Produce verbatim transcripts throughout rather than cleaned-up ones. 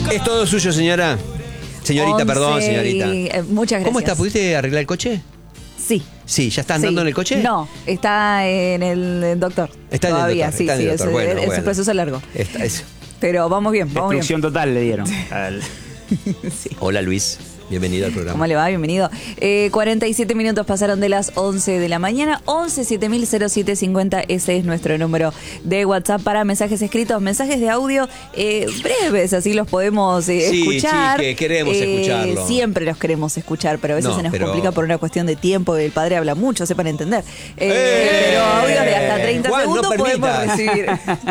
Es todo suyo, señora. Señorita, once, perdón, señorita. Eh, muchas gracias. ¿Cómo está? ¿Pudiste arreglar el coche? Sí. Sí, ¿ya está andando sí. en el coche? No, está en el doctor. Está en Todavía, el doctor. sí, Está en sí, el doctor. ese, Bueno, ese bueno. proceso es largo. Está, eso. Pero vamos bien, vamos bien. Destrucción total le dieron. Al... Sí. Hola, Luis. Bienvenido al programa. ¿Cómo le va? Bienvenido. Eh, cuarenta y siete minutos pasaron de las once de la mañana. once siete mil cero siete cincuenta. Ese es nuestro número de WhatsApp para mensajes escritos, mensajes de audio eh, breves, así los podemos eh, Sí, escuchar. sí, que queremos Eh, escucharlo. Siempre los queremos escuchar, pero a veces No, se nos pero- complica por una cuestión de tiempo. El padre habla mucho, sepan entender. Eh, ¡Eh! Pero audios de hasta treinta Juan, no segundos podemos permitas. recibir.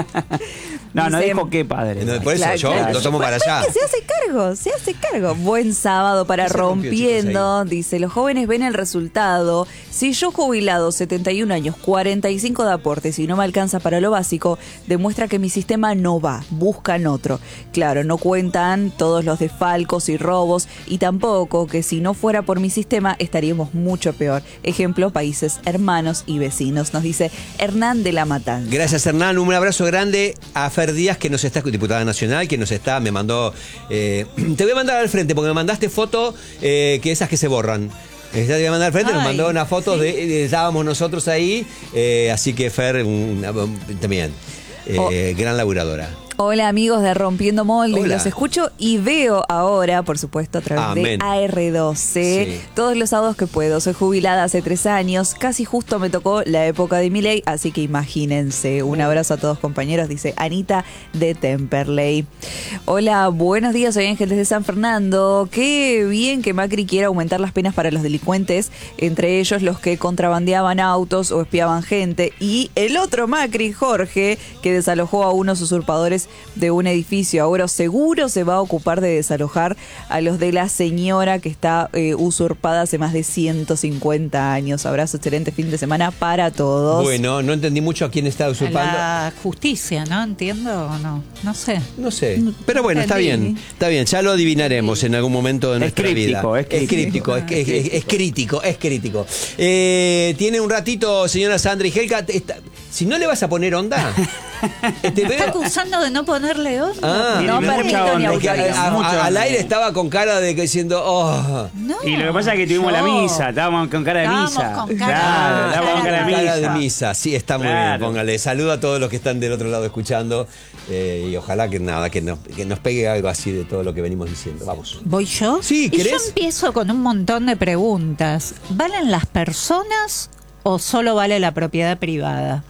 No, no Dice- dijo qué padre. No, por eso Claro, yo claro. lo tomo para allá. Que se hace cargo, se hace cargo. Buen sábado para ¿Qué se rompió, Rompiendo. chicos, Dice, los jóvenes ven el resultado. Si yo jubilado, setenta y un años, cuarenta y cinco de aportes y no me alcanza para lo básico, demuestra que mi sistema no va, buscan otro. Claro, no cuentan todos los desfalcos y robos y tampoco que si no fuera por mi sistema estaríamos mucho peor. Ejemplo, países hermanos y vecinos, nos dice Hernán de la Matanza. Gracias, Hernán. Un abrazo grande a Fer Díaz, que nos está, diputada nacional, que nos está, me mandó... eh, te voy a mandar al frente, porque me mandaste foto, eh, que esas que se borran. Te voy a mandar al frente, nos Ay, mandó una foto sí. de, de- estábamos nosotros ahí, eh, así que Fer, un- un- también, eh, gran laburadora. Hola amigos de Rompiendo Moldes, Hola. los escucho y veo ahora, por supuesto, a través Amén. de A R doce, Sí. todos los sábados que puedo. Soy jubilada hace tres años, casi justo me tocó la época de Milei, así que imagínense. Un abrazo a todos compañeros, dice Anita de Temperley. Hola, buenos días, soy Ángel desde San Fernando. Qué bien que Macri quiera aumentar las penas para los delincuentes, entre ellos los que contrabandeaban autos o espiaban gente, y el otro Macri, Jorge, que desalojó a unos usurpadores de un edificio. Ahora seguro se va a ocupar de desalojar a los de la señora que está eh, usurpada hace más de ciento cincuenta años. Abrazo, excelente fin de semana para todos. Bueno, no entendí mucho a quién está A usurpando. la justicia, ¿no? ¿Entiendo o no? No sé. No sé, pero bueno, está entendí. bien, está bien, ya lo adivinaremos en algún momento de Es nuestra críptico, vida. es críptico. Es críptico, es, es- es crítico, es crítico. Eh, tiene un ratito, señora Sandra y Helga, te- está- si no le vas a poner onda, te ¿Me está veo... acusando de no ponerle onda? Ah, No Tiene permito mucha ni onda, Es que a- autorizo. a- mucha a- al onda. aire estaba con cara de que diciendo, oh, No. Y lo que pasa es que tuvimos la yo. misa, estábamos con cara de Estábamos misa. con cara- Claro, estábamos con cara de cara de misa. misa, sí, está muy Claro. bien, póngale. Saludo a todos los que están del otro lado escuchando, eh, y ojalá que nada, que nos, que nos pegue algo así de todo lo que venimos diciendo. Vamos. ¿Voy yo? Sí, Y yo ¿querés? empiezo con un montón de preguntas. ¿Valen las personas o solo vale la propiedad privada?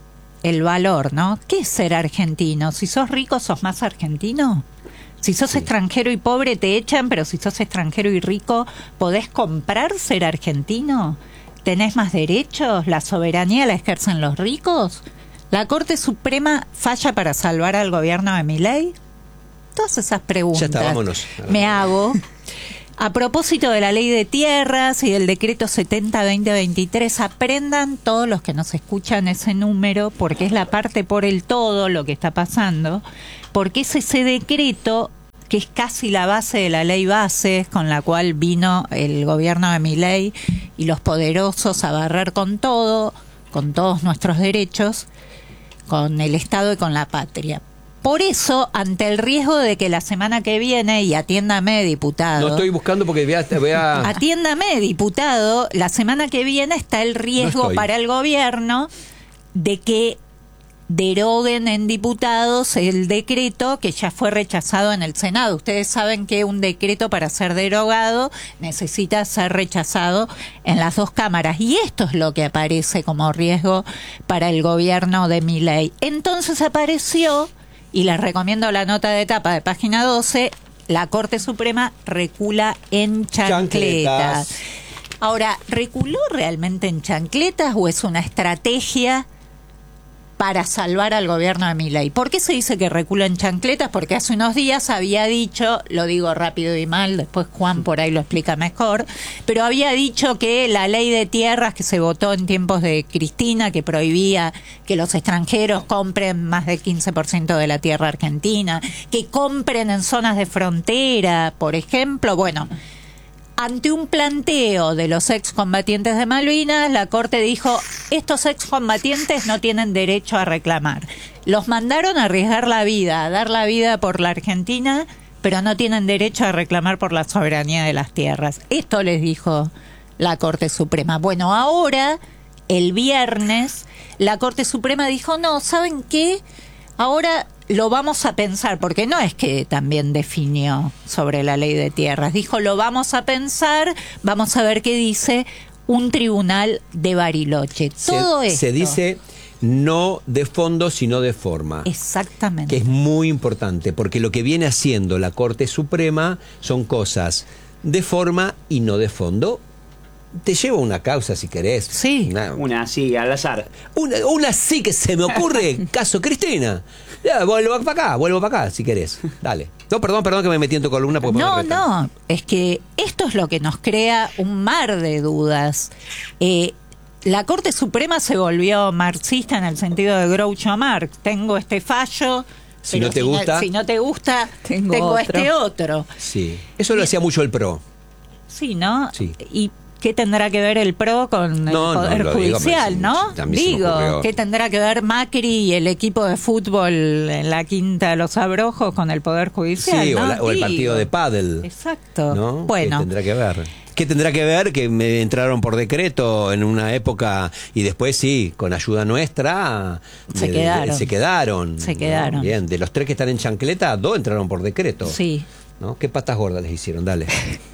El valor, ¿no? ¿Qué es ser argentino? Si sos rico, ¿sos más argentino? Si sos extranjero y pobre, te echan, pero si sos extranjero y rico, ¿podés comprar ser argentino? ¿Tenés más derechos? ¿La soberanía la ejercen los ricos? ¿La Corte Suprema falla para salvar al gobierno de Milei? Todas esas preguntas Ya está, vámonos. me hago. A propósito de la ley de tierras y del decreto setenta veinte veintitrés, aprendan todos los que nos escuchan ese número, porque es la parte por el todo lo que está pasando, porque es ese decreto que es casi la base de la ley base con la cual vino el gobierno de Milei y los poderosos a barrer con todo, con todos nuestros derechos, con el Estado y con la patria. Por eso, ante el riesgo de que la semana que viene, y atiéndame, diputado. No estoy buscando porque voy a... Voy a... Atiéndame, diputado, la semana que viene está el No riesgo estoy. para el gobierno de que deroguen en diputados el decreto que ya fue rechazado en el Senado. Ustedes saben que un decreto para ser derogado necesita ser rechazado en las dos cámaras, y esto es lo que aparece como riesgo para el gobierno de Milei. Entonces apareció, y les recomiendo la nota de tapa de página doce, la Corte Suprema recula en chancletas. Chancletas. Ahora, ¿reculó realmente en chancletas o es una estrategia para salvar al gobierno de Milei? ¿Por qué se dice que recula en chancletas? Porque hace unos días había dicho, lo digo rápido y mal, después Juan por ahí lo explica mejor, pero había dicho que la ley de tierras que se votó en tiempos de Cristina, que prohibía que los extranjeros compren más del quince por ciento de la tierra argentina, que compren en zonas de frontera, por ejemplo, bueno... Ante un planteo de los excombatientes de Malvinas, la Corte dijo, estos excombatientes no tienen derecho a reclamar. Los mandaron a arriesgar la vida, a dar la vida por la Argentina, pero no tienen derecho a reclamar por la soberanía de las tierras. Esto les dijo la Corte Suprema. Bueno, ahora, el viernes, la Corte Suprema dijo, no, ¿saben qué? Ahora lo vamos a pensar, porque no es que también definió sobre la ley de tierras, dijo, lo vamos a pensar, vamos a ver qué dice un tribunal de Bariloche. Todo se, esto. Se dice no de fondo, sino de forma. Exactamente. Que es muy importante, porque lo que viene haciendo la Corte Suprema son cosas de forma y no de fondo. Te llevo una causa si querés. Sí. Una, Una así, al azar. una, una sí que se me ocurre, caso Cristina. Ya, vuelvo para acá, vuelvo para acá si querés. Dale. No, perdón, perdón que me metí en tu columna. Porque No, me retan. no, es que esto es lo que nos crea un mar de dudas. Eh, la Corte Suprema se volvió marxista en el sentido de Groucho Marx. Tengo este fallo. Si pero no te gusta- si no te gusta, Tengo tengo, otro. este otro. Sí. Eso lo hacía mucho el PRO. Sí, ¿no? Sí. ¿Y qué tendrá que ver el PRO con el No, no, Poder lo digo, Judicial, me- no? también se me ocurrió. Digo, ¿qué tendrá que ver Macri y el equipo de fútbol en la Quinta de los Abrojos con el Poder Judicial? Sí, o, ¿no? la- o el Digo. partido de pádel. Exacto. ¿No? Bueno. ¿Qué tendrá que ver? ¿Qué tendrá que ver? Que me entraron por decreto en una época y después sí, con ayuda nuestra Se de- de- quedaron. se quedaron. Se ¿no? quedaron. Bien, de los tres que están en chancleta, dos entraron por decreto. Sí. ¿No? ¿Qué patas gordas les hicieron? Dale.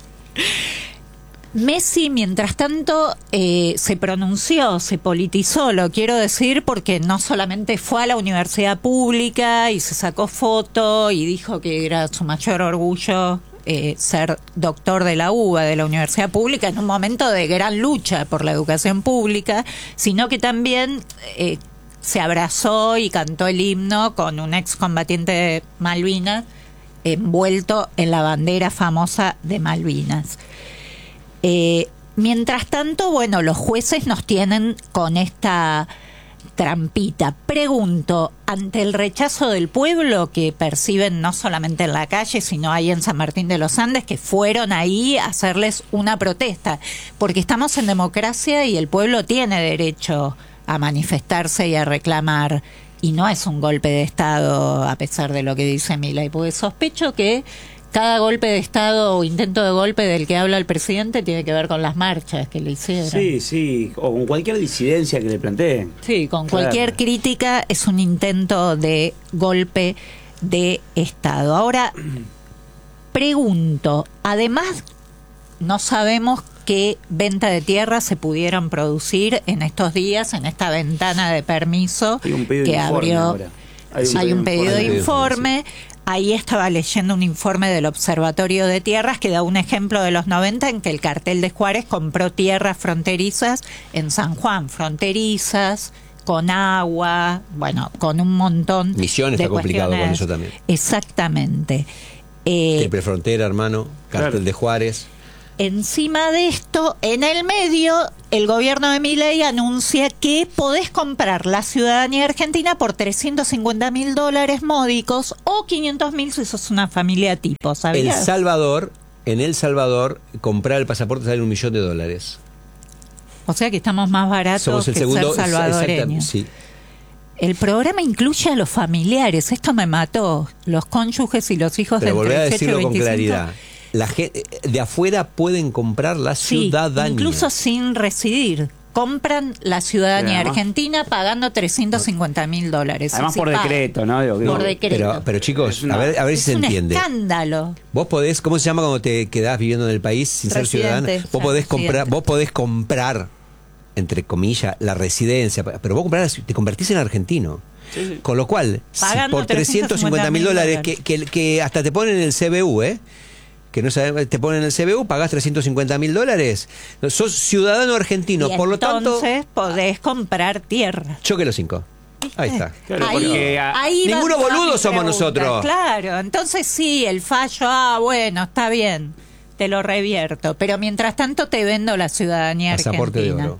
Messi, mientras tanto, eh, se pronunció, se politizó, lo quiero decir, porque no solamente fue a la universidad pública y se sacó foto y dijo que era su mayor orgullo eh, ser doctor de la U B A, de la universidad pública, en un momento de gran lucha por la educación pública, sino que también eh, se abrazó y cantó el himno con un excombatiente de Malvinas envuelto en la bandera famosa de Malvinas. Eh, mientras tanto, bueno, los jueces nos tienen con esta trampita. Pregunto, ante el rechazo del pueblo que perciben no solamente en la calle, sino ahí en San Martín de los Andes, que fueron ahí a hacerles una protesta, porque estamos en democracia y el pueblo tiene derecho a manifestarse y a reclamar, y no es un golpe de Estado, a pesar de lo que dice Milei, porque sospecho que cada golpe de Estado o intento de golpe del que habla el presidente tiene que ver con las marchas que le hicieron. Sí, sí, o con cualquier disidencia que le planteen. Sí, con Claro. cualquier crítica es un intento de golpe de Estado. Ahora, pregunto, además, no sabemos qué venta de tierras se pudieron producir en estos días, en esta ventana de permiso Hay un pedido de que informe abrió. ahora. Hay un pedido de informe. informe. Ahí estaba leyendo un informe del Observatorio de Tierras que da un ejemplo de los noventa en que el cartel de Juárez compró tierras fronterizas en San Juan, fronterizas, con agua, bueno, con un montón Misiones de está complicado con cuestiones. eso también. Exactamente. Eh, Triple frontera, hermano. Cartel Claro. de Juárez. Encima de esto, en el medio, el gobierno de Milei anuncia que podés comprar la ciudadanía argentina por trescientos cincuenta mil dólares módicos o quinientos mil si sos una familia tipo, El ¿sabías? Salvador, en El Salvador, comprar el pasaporte sale un millón de dólares. O sea que estamos más baratos Somos el que segundo. ser salvadoreños. exactamente, sí. El programa incluye a los familiares, esto me mató, los cónyuges y los hijos Pero de volver a entre dieciocho y decirlo con veinticinco. claridad. La gente de afuera pueden comprar la Sí, ciudadanía. incluso sin residir. Compran la ciudadanía Sí, además- argentina pagando trescientos cincuenta mil dólares. Además Sí, por paga. decreto, ¿no? Digo, digo, Por decreto. Pero, pero chicos, Es una- a ver, a ver Es si se un entiende. escándalo. Vos podés, ¿cómo se llama cuando te quedás viviendo en el país sin ser Residente, ciudadano? Vos ser podés comprar, residente. vos podés comprar, entre comillas, la residencia, pero vos comprás, te convertís en argentino. Con lo cual, si Pagando por trescientos cincuenta mil dólares, que, que, que hasta te ponen el C B U, ¿eh? Que no sabes, te ponen el C B U, pagás trescientos cincuenta mil dólares. Sos ciudadano argentino, Y por lo tanto, entonces podés comprar tierra. choque los cinco. Ahí está. Claro, ahí, porque a- ahí van Ninguno todas boludo mis somos preguntas. nosotros. Claro, entonces sí, el fallo, ah, bueno, está bien, te lo revierto. Pero mientras tanto te vendo la ciudadanía Pasaporte de argentina. oro.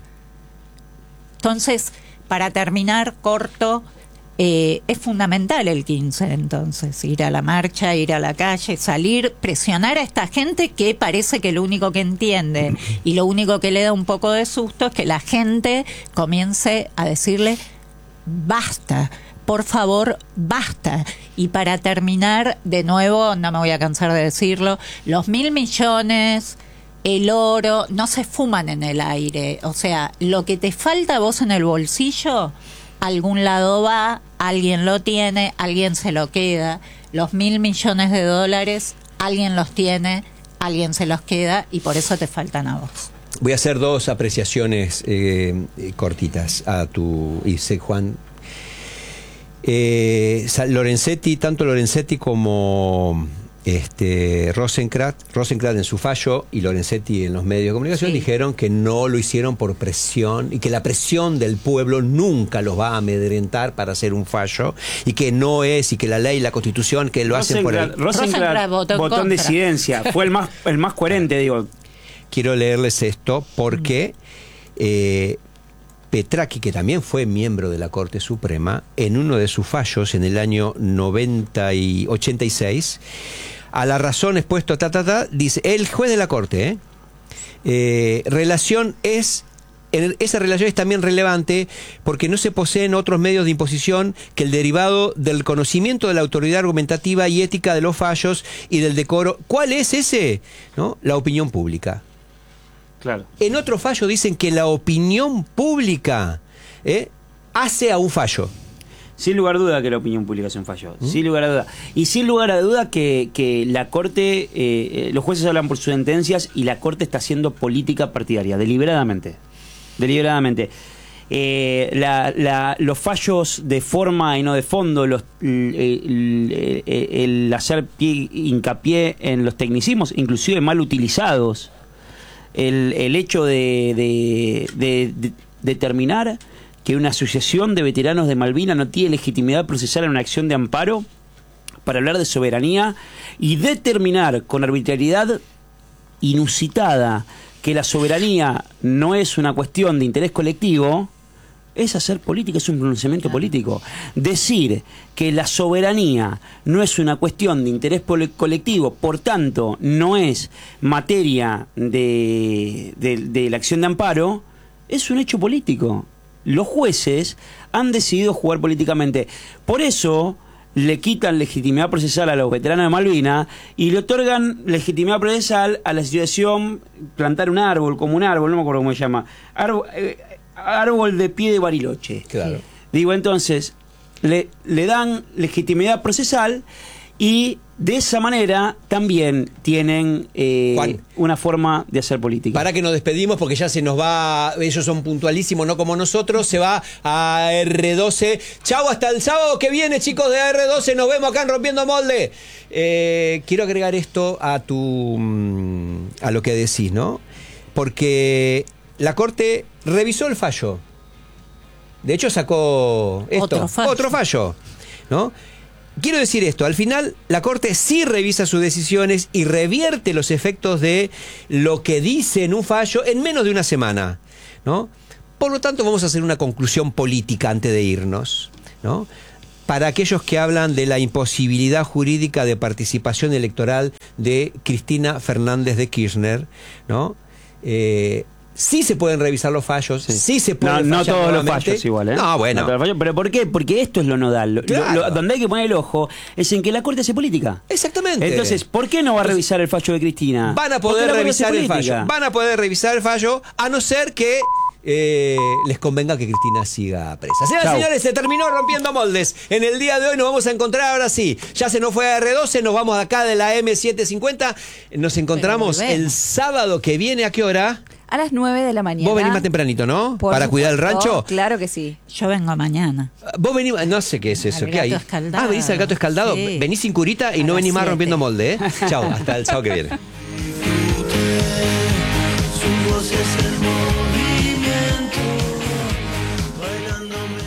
Entonces, para terminar corto, eh, es fundamental el quince, entonces, ir a la marcha, ir a la calle, salir, presionar a esta gente que parece que lo único que entiende y lo único que le da un poco de susto es que la gente comience a decirle basta, por favor, basta. Y para terminar, de nuevo, no me voy a cansar de decirlo, los mil millones, el oro, no se fuman en el aire. O sea, lo que te falta a vos en el bolsillo, a algún lado va, alguien lo tiene, alguien se lo queda. Los mil millones de dólares, alguien los tiene, alguien se los queda, y por eso te faltan a vos. Voy a hacer dos apreciaciones eh, cortitas a tu... Y sé, Juan... Eh, Lorenzetti, tanto Lorenzetti como este, Rosenkrantz, Rosenkrantz en su fallo y Lorenzetti en los medios de comunicación, sí, dijeron que no lo hicieron por presión y que la presión del pueblo nunca los va a amedrentar para hacer un fallo, y que no es, y que la ley y la constitución que lo hacen por el... Rosenkrantz votó, votó en disidencia, fue el más, el más coherente, digo. Quiero leerles esto porque... Eh, Petraki, que también fue miembro de la Corte Suprema, en uno de sus fallos en el año noventa y ochenta y seis, a la razón expuesto, ta, ta, ta, dice, el juez de la Corte, ¿eh? Eh, relación es, esa relación es también relevante porque no se poseen otros medios de imposición que el derivado del conocimiento de la autoridad argumentativa y ética de los fallos y del decoro. ¿Cuál es ese? ¿No? La opinión pública. Claro. En otro fallo dicen que la opinión pública ¿eh? hace a un fallo. Sin lugar a duda que la opinión pública es un fallo. ¿Mm? Sin lugar a duda. Y sin lugar a duda que, que la Corte, eh, los jueces hablan por sus sentencias y la Corte está haciendo política partidaria, deliberadamente. Deliberadamente. Eh, la, la, los fallos de forma y no de fondo, los, el, el, el, el hacer pie, hincapié en los tecnicismos, inclusive mal utilizados. El, el hecho de, de, de, de determinar que una asociación de veteranos de Malvinas no tiene legitimidad procesal en una acción de amparo para hablar de soberanía, y determinar con arbitrariedad inusitada que la soberanía no es una cuestión de interés colectivo, es hacer política, es un pronunciamiento político. Decir que la soberanía no es una cuestión de interés colectivo, por tanto no es materia de, de, de la acción de amparo, es un hecho político. Los jueces han decidido jugar políticamente. Por eso le quitan legitimidad procesal a los veteranos de Malvinas y le otorgan legitimidad procesal a la asociación plantar un árbol, como un árbol, no me acuerdo cómo se llama, árbol... Eh, árbol de pie de Bariloche. Claro. Digo, entonces, le, le dan legitimidad procesal y de esa manera también tienen eh, Juan, una forma de hacer política. Para que nos despedimos, porque ya se nos va, ellos son puntualísimos, no como nosotros, se va a R doce. Chau, hasta el sábado que viene, chicos de R doce, nos vemos acá en Rompiendo Molde. Eh, quiero agregar esto a tu a lo que decís, ¿no? Porque la Corte revisó el fallo. De hecho, sacó esto, otro fallo. Otro fallo, ¿no? Quiero decir esto, al final la Corte sí revisa sus decisiones y revierte los efectos de lo que dice en un fallo en menos de una semana, ¿no? Por lo tanto, vamos a hacer una conclusión política antes de irnos, ¿no? Para aquellos que hablan de la imposibilidad jurídica de participación electoral de Cristina Fernández de Kirchner, ¿no? Eh, Sí se pueden revisar los fallos, sí, sí se pueden No, no fallar todos los nuevamente. fallos igual, ¿eh? No, bueno. No todos los fallos, pero ¿por qué? Porque esto es lo nodal. Lo, Claro. lo- donde hay que poner el ojo es en que la Corte hace política. Exactamente. Entonces, ¿por qué no va a revisar el fallo de Cristina? Van a Porque poder la Corte revisar hace el política. fallo. Van a poder revisar el fallo, a no ser que eh, les convenga que Cristina siga presa. Señoras y Chau. señores, se terminó Rompiendo Moldes. En el día de hoy nos vamos a encontrar, ahora sí. Ya se nos fue a R doce, nos vamos de acá de la M setecientos cincuenta. Nos encontramos Pero volvemos. el sábado que viene, ¿a qué hora? A las nueve de la mañana. Vos venís más tempranito, ¿no? Por Para cuidar el supuesto, rancho. Claro que sí. Yo vengo mañana. Vos venís, no sé qué es eso, Al ¿qué hay? gato escaldado. Ah, venís al gato escaldado. Sí. Venís sin curita y A no las venís más siete. rompiendo molde, ¿eh? Chao, hasta el sábado que viene. Su voz es el movimiento, bailándome.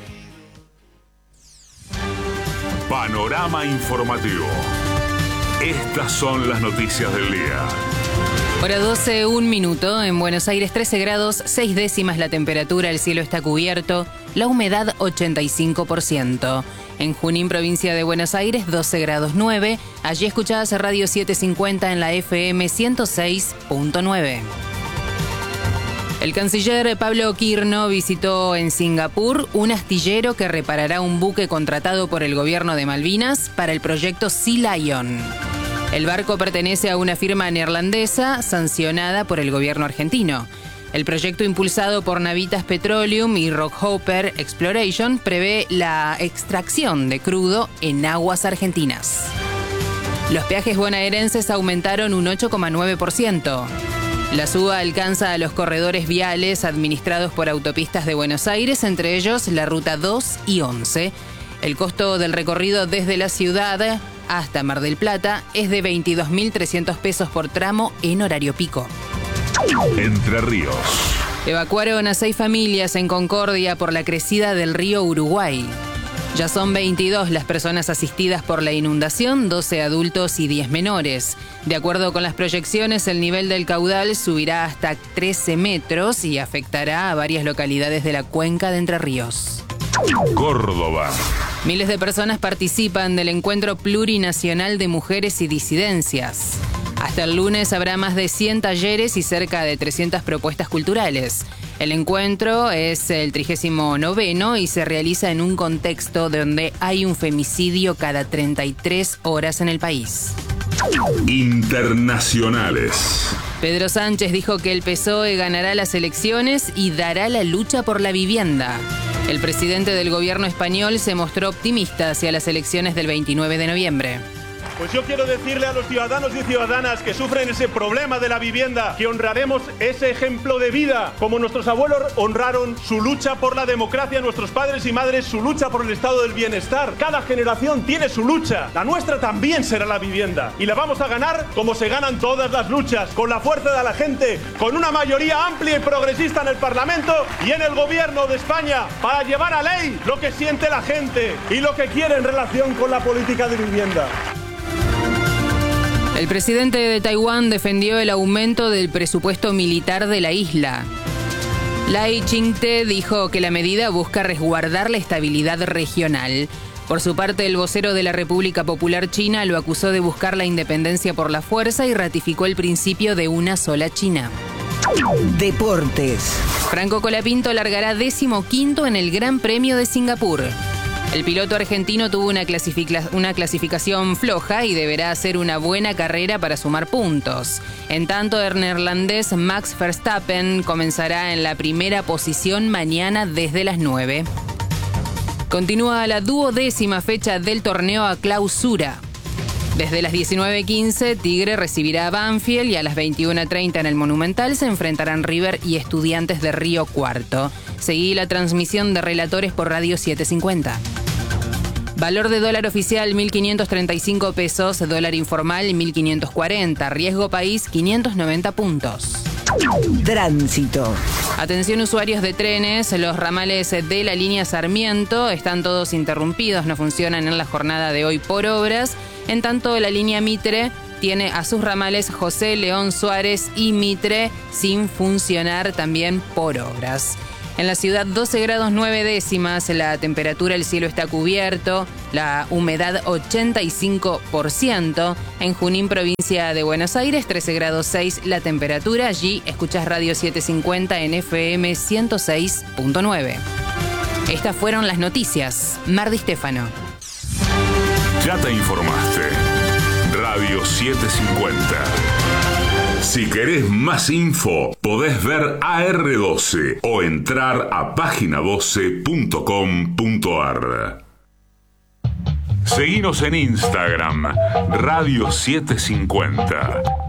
Panorama informativo. Estas son las noticias del día. Hora doce, un minuto. En Buenos Aires, trece grados, seis décimas la temperatura, el cielo está cubierto, la humedad ochenta y cinco por ciento. En Junín, provincia de Buenos Aires, doce grados nueve. Allí escuchadas a Radio setecientos cincuenta en la F M ciento seis punto nueve. El canciller Pablo Quirno visitó en Singapur un astillero que reparará un buque contratado por el gobierno de Malvinas para el proyecto Sea Lion. El barco pertenece a una firma neerlandesa sancionada por el gobierno argentino. El proyecto, impulsado por Navitas Petroleum y Rockhopper Exploration, prevé la extracción de crudo en aguas argentinas. Los peajes bonaerenses aumentaron un ocho coma nueve por ciento. La suba alcanza a los corredores viales administrados por Autopistas de Buenos Aires, entre ellos la Ruta dos y once. El costo del recorrido desde la ciudad hasta Mar del Plata es de veintidós mil trescientos pesos por tramo en horario pico. Entre Ríos. Evacuaron a seis familias en Concordia por la crecida del río Uruguay. Ya son veintidós las personas asistidas por la inundación, doce adultos y diez menores. De acuerdo con las proyecciones, el nivel del caudal subirá hasta trece metros y afectará a varias localidades de la cuenca de Entre Ríos. Córdoba. Miles de personas participan del Encuentro Plurinacional de Mujeres y Disidencias. Hasta el lunes habrá más de cien talleres y cerca de trescientas propuestas culturales. El encuentro es el trigésimo noveno y se realiza en un contexto donde hay un femicidio cada treinta y tres horas en el país. Internacionales. Pedro Sánchez dijo que el P S O E ganará las elecciones y dará la lucha por la vivienda. El presidente del gobierno español se mostró optimista hacia las elecciones del veintinueve de noviembre. Pues yo quiero decirle a los ciudadanos y ciudadanas que sufren ese problema de la vivienda que honraremos ese ejemplo de vida, como nuestros abuelos honraron su lucha por la democracia, nuestros padres y madres su lucha por el estado del bienestar. Cada generación tiene su lucha, la nuestra también será la vivienda y la vamos a ganar como se ganan todas las luchas, con la fuerza de la gente, con una mayoría amplia y progresista en el Parlamento y en el gobierno de España, para llevar a ley lo que siente la gente y lo que quiere en relación con la política de vivienda. El presidente de Taiwán defendió el aumento del presupuesto militar de la isla. Lai Ching-te dijo que la medida busca resguardar la estabilidad regional. Por su parte, el vocero de la República Popular China lo acusó de buscar la independencia por la fuerza y ratificó el principio de una sola China. Deportes. Franco Colapinto largará decimoquinto en el Gran Premio de Singapur. El piloto argentino tuvo una, clasifica- una clasificación floja y deberá hacer una buena carrera para sumar puntos. En tanto, el neerlandés Max Verstappen comenzará en la primera posición mañana desde las nueve. Continúa la duodécima fecha del torneo a clausura. Desde las diecinueve quince, Tigre recibirá a Banfield y a las veintiuna treinta en el Monumental se enfrentarán River y Estudiantes de Río Cuarto. Seguí la transmisión de relatores por Radio setecientos cincuenta. Valor de dólar oficial mil quinientos treinta y cinco pesos, dólar informal mil quinientos cuarenta, riesgo país quinientos noventa puntos. Tránsito. Atención usuarios de trenes, los ramales de la línea Sarmiento están todos interrumpidos, no funcionan en la jornada de hoy por obras. En tanto, la línea Mitre tiene a sus ramales José León Suárez y Mitre sin funcionar también por obras. En la ciudad doce grados nueve décimas, la temperatura, el cielo está cubierto, la humedad ochenta y cinco por ciento. En Junín, provincia de Buenos Aires, trece grados seis la temperatura. Allí escuchás Radio setecientos cincuenta en F M ciento seis punto nueve. Estas fueron las noticias. Mar Di Stefano. Ya te informaste. Radio setecientos cincuenta. Si querés más info, podés ver A R doce o entrar a página doce punto com punto a r. Seguinos en Instagram, Radio setecientos cincuenta.